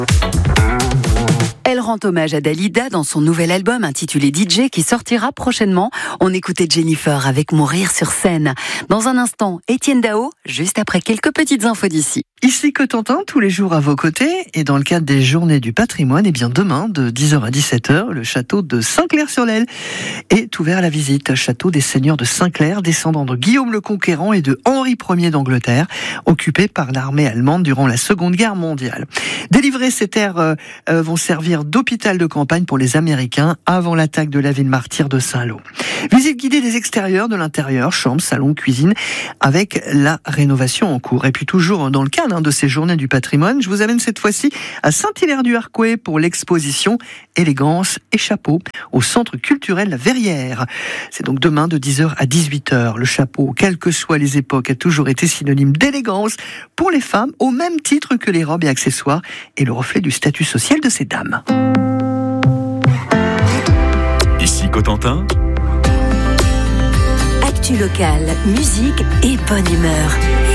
Elle rend hommage à Dalida dans son nouvel album intitulé DJ qui sortira prochainement. On écoutait Jennifer avec Mourir sur scène. Dans un instant, Étienne Dao, juste après quelques petites infos d'ici. Ici Cotentin, tous les jours à vos côtés. Et dans le cadre des Journées du patrimoine, bien demain, de 10h à 17h, le château de Saint-Clair-sur-l'Aile est ouvert à la visite. Château des seigneurs de Saint-Clair, descendant de Guillaume le Conquérant et de Henri Ier d'Angleterre, occupé par l'armée allemande durant la Seconde Guerre mondiale. Délivrer ces terres vont servir d'hôpital de campagne pour les Américains avant l'attaque de la ville martyre de Saint-Lô. Visite guidée des extérieurs, de l'intérieur, chambre, salon, cuisine, avec la rénovation en cours. Et puis toujours dans le cadre de ces Journées du patrimoine, je vous amène cette fois-ci à Saint-Hilaire-du-Harcouët pour l'exposition Élégance et chapeau au Centre culturel La Verrière. C'est donc demain de 10h à 18h. Le chapeau, quelles que soient les époques, a toujours été synonyme d'élégance pour les femmes, au même titre que les robes et accessoires, et le reflet du statut social de ces dames. Ici Cotentin. Actu locale, musique et bonne humeur.